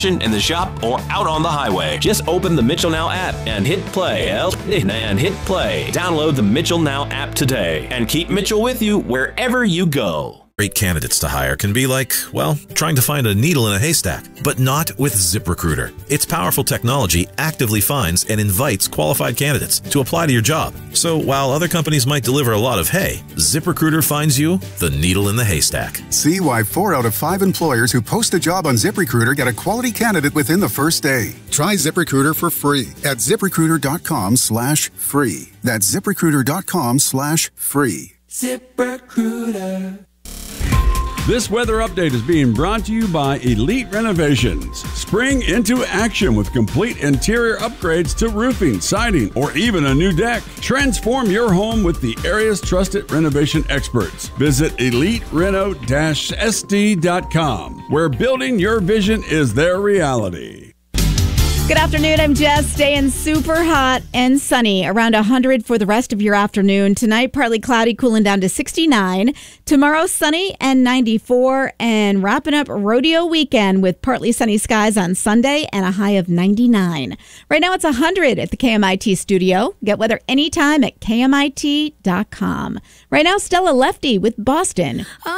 in the shop or out on the highway. Just open the Mitchell Now app and hit play. Download the Mitchell Now app today and keep Mitchell with you wherever you go. Great candidates to hire can be like, well, trying to find a needle in a haystack, but not with ZipRecruiter. Its powerful technology actively finds and invites qualified candidates to apply to your job. So while other companies might deliver a lot of hay, ZipRecruiter finds you the needle in the haystack. See why 4 out of 5 employers who post a job on ZipRecruiter get a quality candidate within the first day. Try ZipRecruiter for free at ZipRecruiter.com/free. That's ZipRecruiter.com/free. ZipRecruiter. This weather update is being brought to you by Elite Renovations. Spring into action with complete interior upgrades to roofing, siding, or even a new deck. Transform your home with the area's trusted renovation experts. Visit EliteReno-SD.com, where building your vision is their reality. Good afternoon. I'm Jess. Staying super hot and sunny. Around 100 for the rest of your afternoon. Tonight, partly cloudy, cooling down to 69. Tomorrow, sunny and 94. And wrapping up rodeo weekend with partly sunny skies on Sunday and a high of 99. Right now, it's 100 at the KMIT studio. Get weather anytime at KMIT.com. Right now, Stella Lefty with Boston.